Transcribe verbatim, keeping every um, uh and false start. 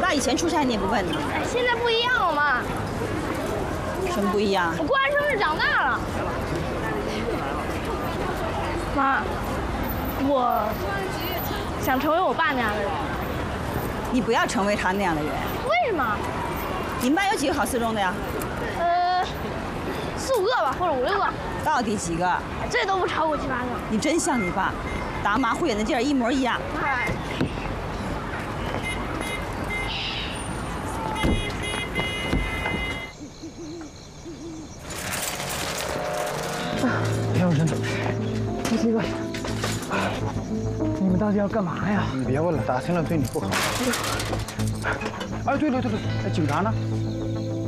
爸以前出差你也不问呢？ 哎，现在不一样了嘛。 什么不一样？ 我过完生日长大了。妈，我想成为我爸那样的人。 你不要成为他那样的人。 为什么？ 你们班有几个考四中的呀？ 呃，四五个吧，或者五六个。 到底几个？ 这都不超过七八个。 你真像你爸，打马虎眼的劲儿一模一样。 哎。 田有生，夫妻问，你们到底要干嘛呀？ 你别问了，打听了对你不好。哎，对了对了，哎，警察呢？